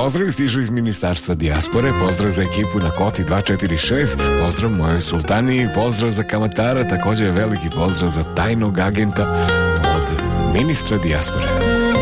Pozdrav stižu iz Ministarstva dijaspore, pozdrav za ekipu na Koti 246, pozdrav mojoj sultaniji, pozdrav za kamatara, također je veliki pozdrav za tajnog agenta od ministra dijaspore.